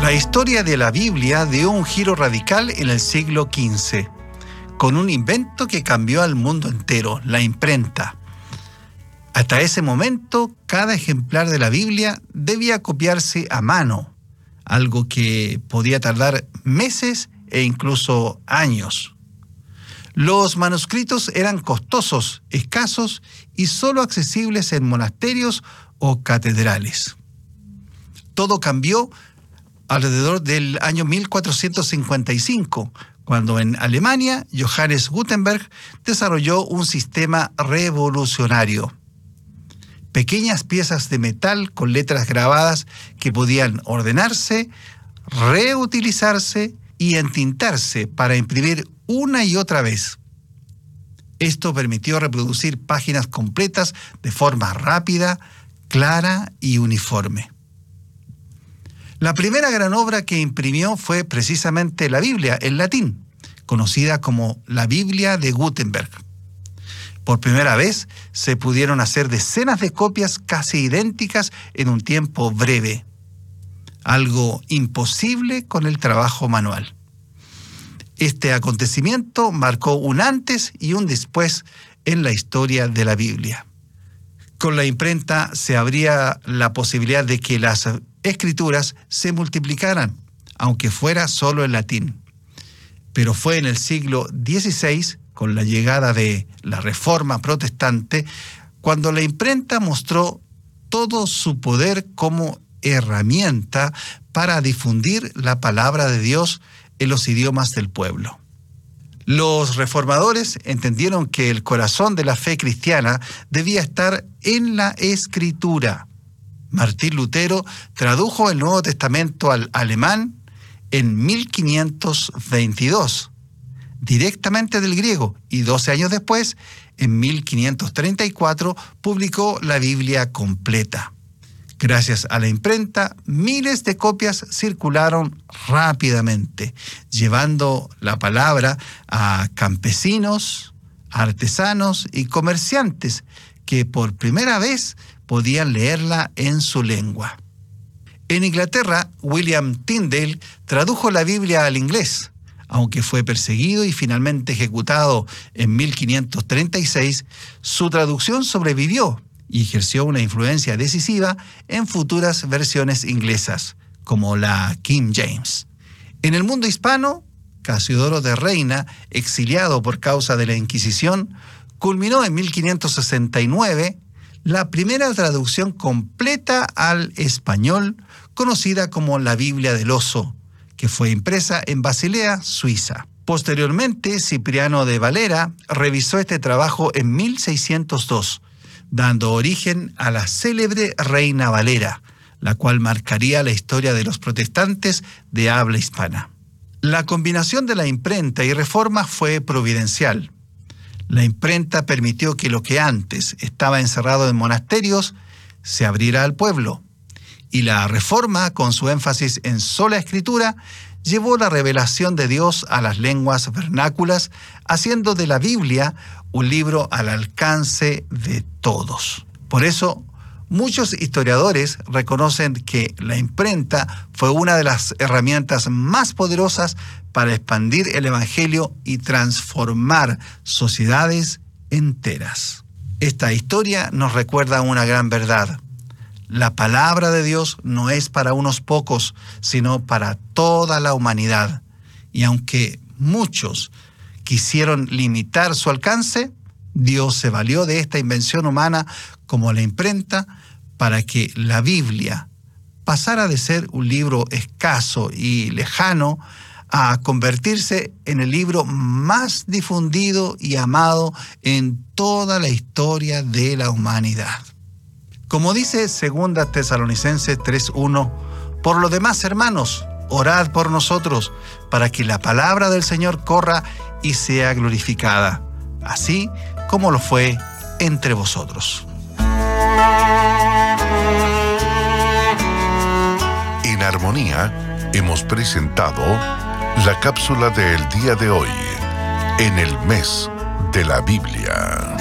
La historia de la Biblia dio un giro radical en el siglo XV, con un invento que cambió al mundo entero, la imprenta. Hasta ese momento, cada ejemplar de la Biblia debía copiarse a mano, algo que podía tardar meses e incluso años. Los manuscritos eran costosos, escasos y solo accesibles en monasterios o catedrales. Todo cambió alrededor del año 1455, cuando en Alemania Johannes Gutenberg desarrolló un sistema revolucionario. Pequeñas piezas de metal con letras grabadas que podían ordenarse, reutilizarse y entintarse para imprimir una y otra vez. Esto permitió reproducir páginas completas de forma rápida, clara y uniforme. La primera gran obra que imprimió fue precisamente la Biblia en latín, conocida como la Biblia de Gutenberg. Por primera vez se pudieron hacer decenas de copias casi idénticas en un tiempo breve, algo imposible con el trabajo manual. Este acontecimiento marcó un antes y un después en la historia de la Biblia. Con la imprenta se abría la posibilidad de que las escrituras se multiplicaran, aunque fuera solo en latín. Pero fue en el siglo XVI, con la llegada de la Reforma Protestante, cuando la imprenta mostró todo su poder como herramienta para difundir la palabra de Dios en los idiomas del pueblo. Los reformadores entendieron que el corazón de la fe cristiana debía estar en la Escritura. Martín Lutero tradujo el Nuevo Testamento al alemán en 1522, directamente del griego, y 12 años después, en 1534, publicó la Biblia completa. Gracias a la imprenta, miles de copias circularon rápidamente, llevando la palabra a campesinos, artesanos y comerciantes que por primera vez podían leerla en su lengua. En Inglaterra, William Tyndale tradujo la Biblia al inglés. Aunque fue perseguido y finalmente ejecutado en 1536, su traducción sobrevivió y ejerció una influencia decisiva en futuras versiones inglesas, como la King James. En el mundo hispano, Casiodoro de Reina, exiliado por causa de la Inquisición, culminó en 1569 la primera traducción completa al español, conocida como la Biblia del Oso, que fue impresa en Basilea, Suiza. Posteriormente, Cipriano de Valera revisó este trabajo en 1602, dando origen a la célebre Reina Valera, la cual marcaría la historia de los protestantes de habla hispana. La combinación de la imprenta y reforma fue providencial. La imprenta permitió que lo que antes estaba encerrado en monasterios se abriera al pueblo, y la reforma, con su énfasis en sola escritura, llevó la revelación de Dios a las lenguas vernáculas, haciendo de la Biblia un libro al alcance de todos. Por eso, muchos historiadores reconocen que la imprenta fue una de las herramientas más poderosas para expandir el Evangelio y transformar sociedades enteras. Esta historia nos recuerda una gran verdad. La palabra de Dios no es para unos pocos, sino para toda la humanidad. Y aunque muchos quisieron limitar su alcance, Dios se valió de esta invención humana como la imprenta para que la Biblia pasara de ser un libro escaso y lejano a convertirse en el libro más difundido y amado en toda la historia de la humanidad. Como dice 2 Tesalonicenses 3:1, por lo demás, hermanos, orad por nosotros, para que la palabra del Señor corra y sea glorificada, así como lo fue entre vosotros. En Armonía hemos presentado la cápsula del día de hoy, en el mes de la Biblia.